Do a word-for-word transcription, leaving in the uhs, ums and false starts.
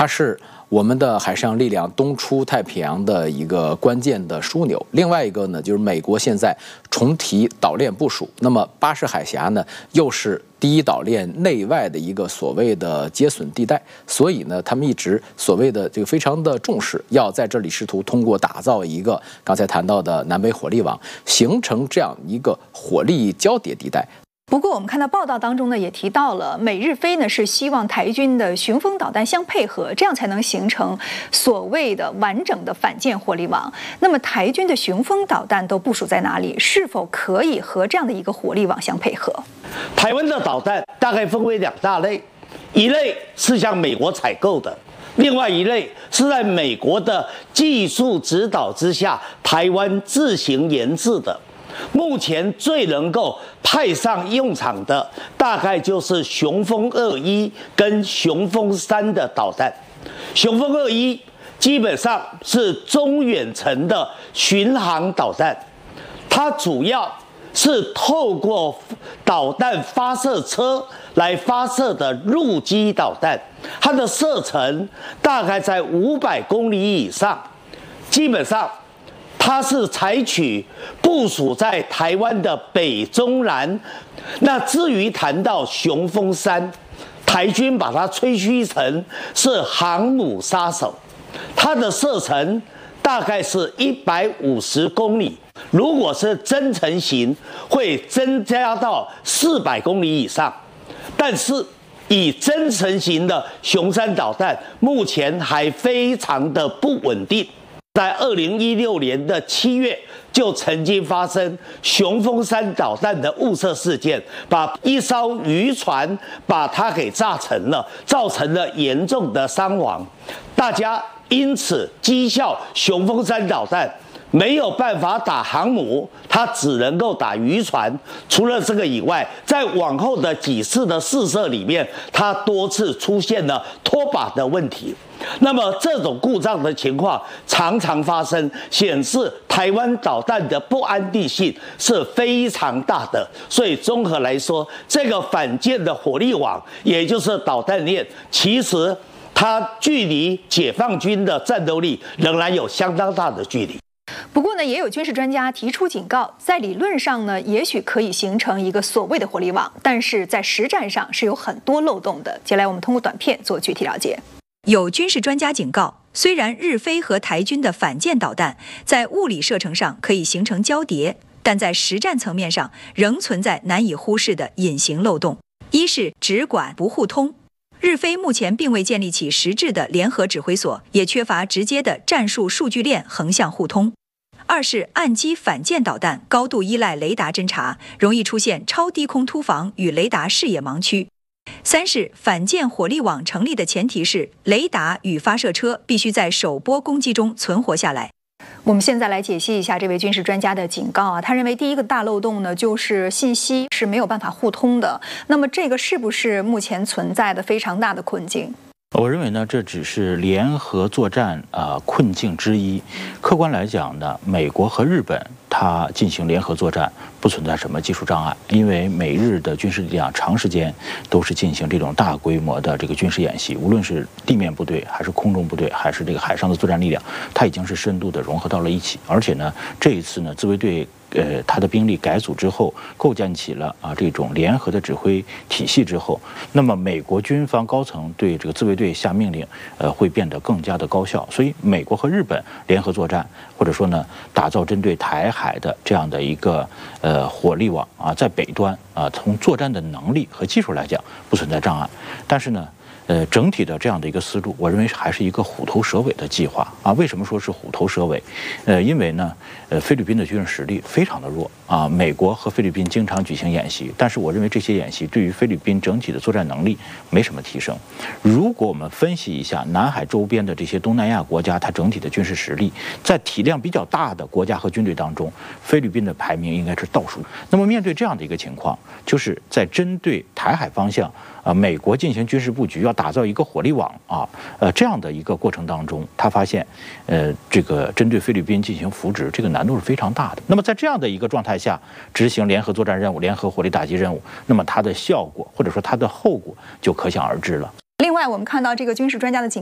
它是我们的海上力量东出太平洋的一个关键的枢纽。另外一个呢，就是美国现在重提岛链部署，那么巴士海峡呢，又是第一岛链内外的一个所谓的接损地带，所以呢，他们一直所谓的这个非常的重视，要在这里试图通过打造一个刚才谈到的南北火力网，形成这样一个火力交叠地带。 不过，我们看到报道当中呢，也提到了美日菲呢是希望台军的雄风导弹相配合，这样才能形成所谓的完整的反舰火力网。那么，台军的雄风导弹都部署在哪里？是否可以和这样的一个火力网相配合？ 台湾的导弹大概分为两大类，一类是向美国采购的，另外一类是在美国的技术指导之下，台湾自行研制的。目前最能够派上用场的，大概就是雄风二一跟雄风三的导弹。雄风二一基本上是中远程的巡航导弹，它主要是透过导弹发射车来发射的陆基导弹，它的射程大概在五百公里以上，基本上它是采取部署在台湾的北中南。那至于谈到雄风三，台军把它吹嘘成是航母杀手，它的射程大概是一百五十公里，如果是增程型会增加到四百公里以上，但是以增程型的雄三导弹目前还非常的不稳定。在二零一六年的七月，就曾经发生雄风三导弹的误射事件，把一艘渔船把它给炸沉了，造成了严重的伤亡。大家因此讥笑雄风三导弹没有办法打航母，它只能够打渔船。除了这个以外，在往后的几次的试射里面，它多次出现了脱靶的问题。那么这种故障的情况常常发生，显示台湾导弹的不安定性是非常大的。所以综合来说，这个反舰的火力网，也就是导弹链，其实它距离解放军的战斗力仍然有相当大的距离。 不过呢，也有军事专家提出警告，在理论上呢，也许可以形成一个所谓的火力网，但是在实战上是有很多漏洞的。接下来我们通过短片做具体了解。有军事专家警告，虽然日菲和台军的反舰导弹在物理射程上可以形成交叠，但在实战层面上仍存在难以忽视的隐形漏洞。一是直管不互通，日菲目前并未建立起实质的联合指挥所，也缺乏直接的战术数据链横向互通。二是岸基反舰导弹高度依赖雷达侦察，容易出现超低空突防与雷达视野盲区。三是反舰火力网成立的前提是雷达与发射车必须在首波攻击中存活下来。我们现在来解析一下这位军事专家的警告啊，他认为第一个大漏洞呢，就是信息是没有办法互通的。那么这个是不是目前存在的非常大的困境？ 我认为呢，这只是联合作战啊、呃、困境之一。客观来讲呢，美国和日本它进行联合作战不存在什么技术障碍，因为美日的军事力量长时间都是进行这种大规模的这个军事演习，无论是地面部队还是空中部队还是这个海上的作战力量，它已经是深度的融合到了一起。而且呢，这一次呢，自卫队呃，他的兵力改组之后，构建起了啊这种联合的指挥体系之后，那么美国军方高层对这个自卫队下命令，呃，会变得更加的高效。所以，美国和日本联合作战，或者说呢，打造针对台海的这样的一个呃火力网啊，在北端啊，从作战的能力和技术来讲不存在障碍，但是呢。呃，整体的这样的一个思路，我认为还是一个虎头蛇尾的计划啊。为什么说是虎头蛇尾？呃，因为呢，呃，菲律宾的军事实力非常的弱啊。美国和菲律宾经常举行演习，但是我认为这些演习对于菲律宾整体的作战能力没什么提升。如果我们分析一下南海周边的这些东南亚国家，它整体的军事实力，在体量比较大的国家和军队当中，菲律宾的排名应该是倒数。那么面对这样的一个情况，就是在针对台海方向。啊，美国进行军事布局，要打造一个火力网啊，呃，这样的一个过程当中，他发现，呃，这个针对菲律宾进行扶植，这个难度是非常大的。那么在这样的一个状态下，执行联合作战任务、联合火力打击任务，那么它的效果或者说它的后果就可想而知了。 另外，我们看到这个军事专家的警